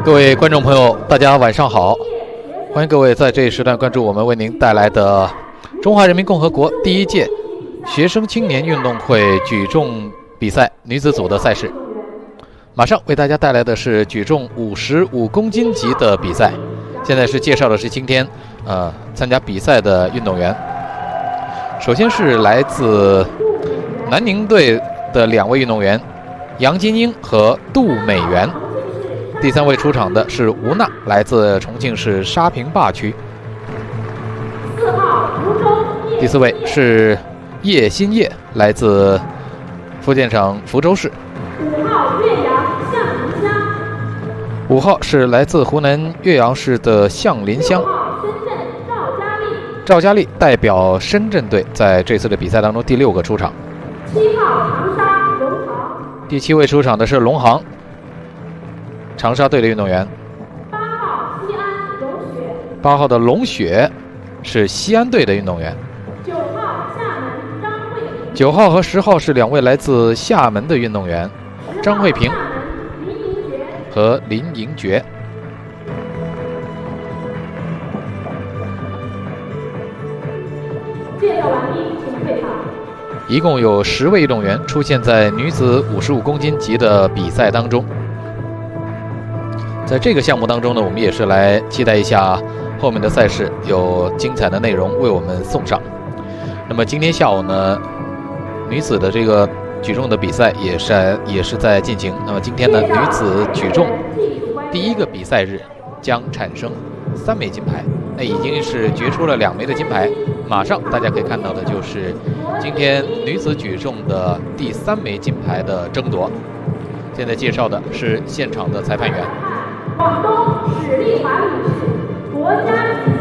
各位观众朋友，大家晚上好！欢迎各位在这一时段关注我们为您带来的中华人民共和国第一届学生青年运动会举重比赛女子组的赛事。马上为大家带来的是举重55公斤级的比赛。现在介绍的是今天参加比赛的运动员。首先是来自南宁队的2位运动员杨金英和杜美媛。第3位出场的是吴娜，来自重庆市沙坪坝区。第4位是叶新叶，来自福建省福州市。5号是来自湖南岳阳市的向林乡。赵佳丽代表深圳队在这次的比赛当中第6个出场。7号长沙龙航。第7位出场的是龙航，长沙队的运动员。8号西安龙雪。8号的龙雪是西安队的运动员。9号厦门张慧。9号和10号是2位来自厦门的运动员，张慧萍和林莹珏。介绍完毕，请退场。一共有10位运动员出现在女子55公斤级的比赛当中。在这个项目当中呢，我们也是来期待一下后面的赛事有精彩的内容为我们送上。那么今天下午呢，女子的这个举重的比赛也是在进行。那么今天呢，女子举重第1个比赛日将产生3枚金牌，那已经是决出了2枚的金牌。马上大家可以看到的就是今天女子举重的第3枚金牌的争夺。现在介绍的是现场的裁判员。广东史丽华女士，国家级。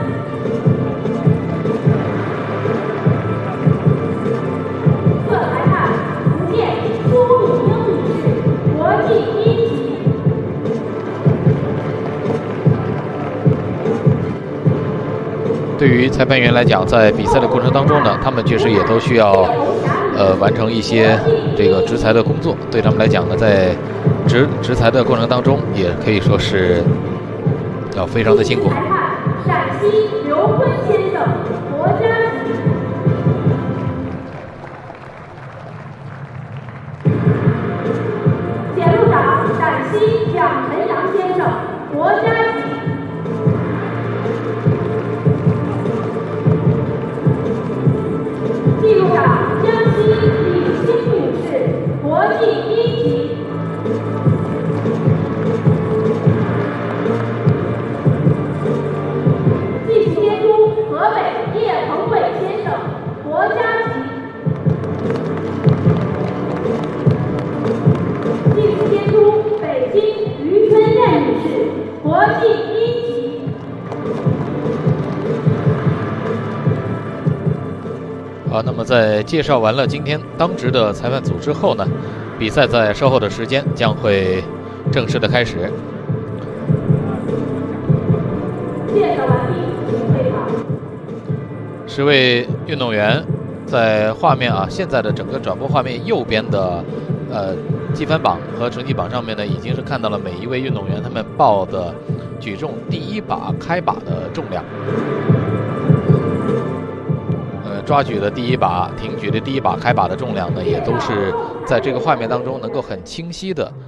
特裁判福建苏敏英女士，国际1级。对于裁判员来讲，在比赛的过程当中呢，他们确实也都需要完成一些这个执裁的工作。对他们来讲呢，在执裁的过程当中，也可以说是要非常的辛苦。陕西刘坤先生，国家级。检录长陕西蒋晨阳先生，国家级。记录长江西李欣女士，国际1级。技术监督河北叶鹏伟先生，国家级。技术监督北京于春燕女士，国际1级。好，那么在介绍完了今天当值的裁判组之后呢，比赛在稍后的时间将会正式的开始。介绍完毕，请退场。10位运动员在画面现在的整个转播画面右边的积分榜和成绩榜上面呢，已经是看到了每一位运动员他们报的举重第1把开把的重量。抓举的第1把、挺举的第1把开把的重量呢，也都是在这个画面当中能够很清晰的